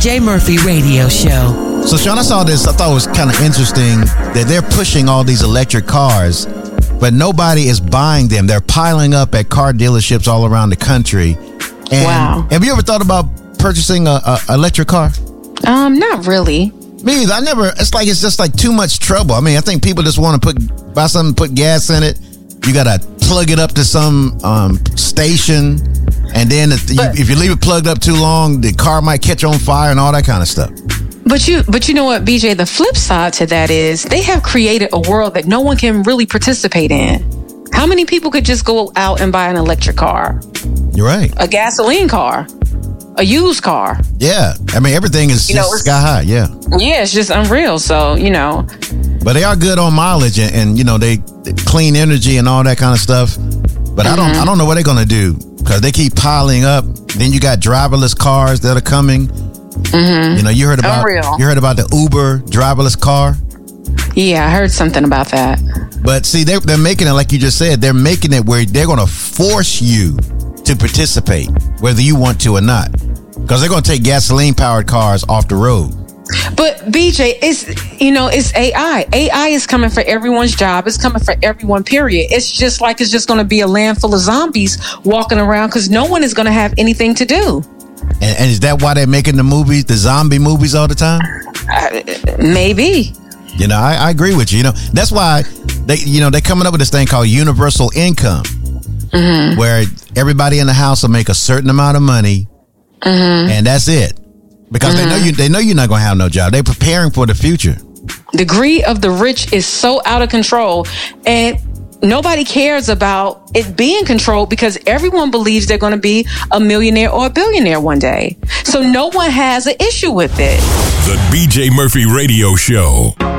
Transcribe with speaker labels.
Speaker 1: BJ Murphy Radio Show.
Speaker 2: So, Sean, I saw this. I thought it was kind of interesting that they're pushing all these electric cars, but nobody is buying them. They're piling up at car dealerships all around the country. And
Speaker 3: wow.
Speaker 2: Have you ever thought about purchasing a electric car?
Speaker 3: Not really.
Speaker 2: Me either. It's just like too much trouble. I mean, I think people just want to buy something, put gas in it. You got to plug it up to some station. And then if you leave it plugged up too long, the car might catch on fire and all that kind of stuff.
Speaker 3: But you know what, BJ, the flip side to that is they have created a world that no one can really participate in. How many people could just go out and buy an electric car?
Speaker 2: You're right.
Speaker 3: A gasoline car? A used car?
Speaker 2: Yeah. I mean, everything is just sky high. Yeah.
Speaker 3: Yeah, it's just unreal. So,
Speaker 2: But they are good on mileage and they clean energy and all that kind of stuff. But I don't know what they're going to do because they keep piling up. Then you got driverless cars that are coming. Mm-hmm. You heard about the Uber driverless car?
Speaker 3: Yeah, I heard something about that.
Speaker 2: But see, they're making it like you just said. They're making it where they're going to force you to participate, whether you want to or not, because they're going to take gasoline-powered cars off the road.
Speaker 3: But BJ, it's AI. AI is coming for everyone's job. It's coming for everyone, period. It's just going to be a land full of zombies walking around because no one is going to have anything to do.
Speaker 2: And is that why they're making the zombie movies all the time?
Speaker 3: Maybe.
Speaker 2: I agree with you. That's why they're coming up with this thing called universal income, where everybody in the house will make a certain amount of money, and that's it. Because they know you're not going to have no job. They're preparing for the future.
Speaker 3: The greed of the rich is so out of control, and nobody cares about it being controlled because everyone believes they're going to be a millionaire or a billionaire one day. So no one has an issue with it.
Speaker 4: The BJ Murphy Radio Show.